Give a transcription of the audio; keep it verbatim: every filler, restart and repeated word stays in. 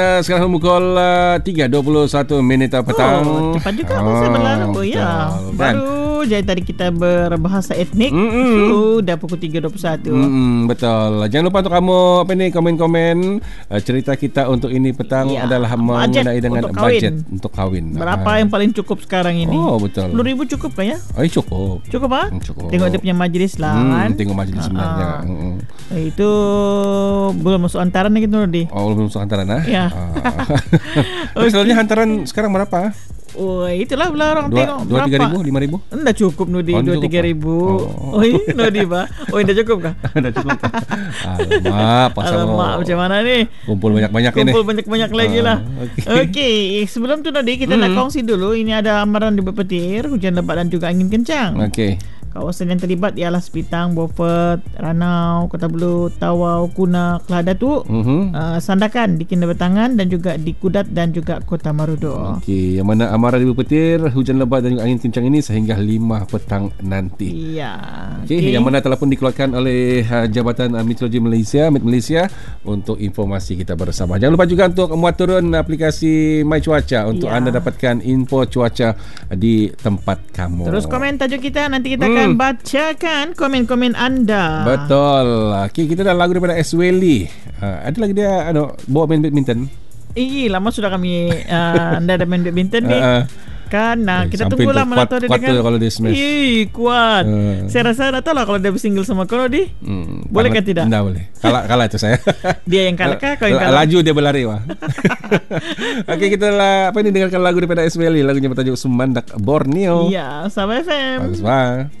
Uh, sekarang pukul uh, tiga dua puluh satu minit petang. Oh, cepat juga masa oh, berlalu ya. Baru jadi tadi kita berbahasa etnik. Mm-mm. So, dah pukul tiga dua puluh satu. Mm-mm, betul. Jangan lupa untuk kamu apa ni komen-komen uh, cerita kita untuk ini petang ya, adalah mengenai dengan untuk budget untuk kahwin. Berapa uh. yang paling cukup sekarang ini? Oh, betul. sepuluh ribu cukup kan ya? Oh, cukup. Cukup ah? Cukup. Tengok dia punya majlis lah hmm, kan. Tengok majlis sebenarnya. Uh, uh. Itu belum masuk hantaran lagi tu Nurdi. Oh, belum masuk hantaran ah? Ya. Tapi selalunya hantaran sekarang berapa? Oh, itulah bila orang dua, tengok dua, tiga ribu, lima ribu. Dah cukup Nudi, oh, dua tiga ribu. Oh, oh Nudi bah. Oh, dah cukup kah? Dah cukup. Alamak, pasal Alamak, macam mana ni? Kumpul banyak-banyak Kumpul ini. Kumpul banyak-banyak lagi lah. Okey, okay. Sebelum tu Nudi kita hmm. nak kongsi dulu. Ini ada amaran di berpetir, hujan lebat dan juga angin kencang. Okey. Kawasan yang terlibat ialah Sepitang, Beaufort, Ranau, Kota Belud, Tawau, Kunak, Kelah Datuk, uh-huh. uh, Sandakan di Kinabatangan dan juga di Kudat dan juga Kota Marudu. Okey, yang mana amaran ibu petir, hujan lebat dan juga angin kencang ini sehingga lima petang nanti. Iya. Okey, okay. Yang mana telah pun dikeluarkan oleh uh, Jabatan uh, Meteorologi Malaysia, Met Malaysia untuk informasi kita bersama. Jangan lupa juga untuk muat turun aplikasi My Cuaca untuk ya. anda dapatkan info cuaca di tempat kamu. Terus komen tajuk kita, nanti kita hmm. akan bacakan komen-komen anda. Betul. Okay, kita dah lagu daripada Asweli. Uh, ada lagi dia ano, bawa main badminton. Eh, lama sudah kami uh, anda ada main badminton ni. Uh, kan nah, eh, kita tunggulah mana tahu dia dengan kalau dia smash. Ih, kuat. Uh. Saya rasa dah tahu lah kalau dia bersingle sama kau di. Hmm, boleh kan tidak? Tidak boleh. Kalah kalah itu saya. Dia yang kalah kah? Kau yang kalah? Laju dia berlari wah. Okey, kita lah apa ini dengarkan lagu daripada Asweli, lagunya bertajuk Sumandak Borneo. Ya, Sabah F M. Bagus, bye.